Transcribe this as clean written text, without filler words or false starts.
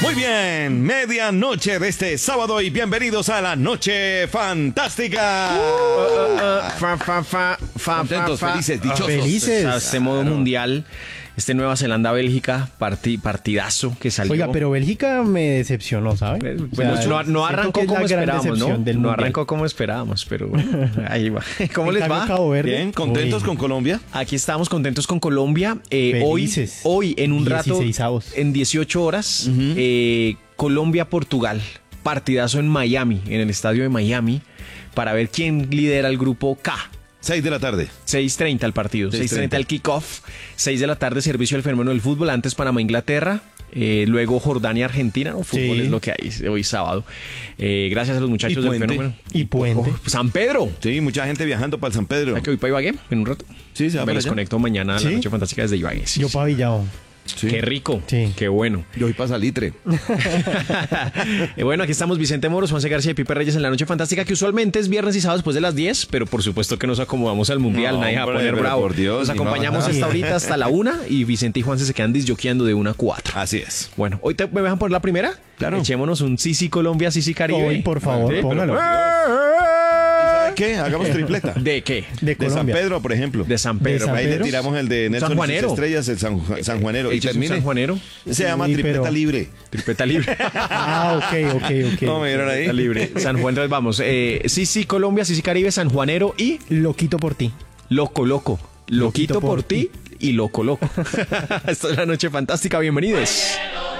Muy bien, medianoche de este sábado y bienvenidos a la Noche Fantástica. Contentos, felices, dichosos. Felices. Este modo mundial, este Nueva Zelanda-Bélgica, partidazo que salió. Oiga, pero Bélgica me decepcionó, ¿sabe? Bueno, O sea, no siento que arrancó es la como gran esperábamos, ¿no? decepción del No mundial. arrancó como esperábamos, pero bueno, ahí va. ¿Cómo En les cambio, va? Cabo Verde, Bien, contentos uy, con Colombia. Aquí estamos contentos con Colombia. Felices. Hoy, en un rato, 16avos. en 18 horas, Colombia-Portugal. Partidazo en Miami, en el estadio de Miami, para ver quién lidera el grupo K. 6 de la tarde. 6:30 el partido, 6:30 el kickoff, 6 de la tarde servicio del fenómeno del fútbol, antes Panamá-Inglaterra, luego Jordania-Argentina, ¿no? Fútbol Sí. es lo que hay hoy sábado. Gracias a los muchachos Y del puente. fenómeno. Y puente. San Pedro. Sí, mucha gente viajando para el San Pedro. ¿Sabes que voy para Ibagué en un rato? Sí, se va Me para les allá. conecto mañana a la ¿Sí? Noche Fantástica desde Ibagué. Sí, Yo sí. pabellao. Sí. Qué rico, Sí. qué bueno. Yo voy para Salitre. Bueno, aquí estamos Vicente Moros, Juanse García y Pipe Reyes en la Noche Fantástica, que usualmente es viernes y sábado después de las 10, pero por supuesto que nos acomodamos al Mundial, No, nadie va a hombre, poner pero bravo. por Dios, Nos ni acompañamos más. hasta ahorita, hasta la 1, y Vicente y Juanse se quedan disjoqueando de 1 a 4. Así es. Bueno, hoy me dejan poner la primera. Claro. Echémonos un Sisi Colombia, Sisi Caribe. Hoy, por favor, Sí, pero póngalo. ¿Sabe qué? Hagamos tripleta. ¿De qué? De De San Colombia. Pedro, por ejemplo. De San Pedro. San Ahí le Pedro. tiramos el de Nelson y sus Sanjuanero. estrellas, el San Juanero. Y Eches un termine. sanjuanero. Se llama Sí, tripleta pero- libre. Tripleta libre. Ah, ok. ¿Cómo me vieron ahí? Tripleta libre. San Juan, entonces vamos. Sisi Colombia, Sisi Caribe, San Juanero y Loquito por ti. Loco. Loquito por ti y Loco. Esto es la Noche Fantástica. Bienvenidos.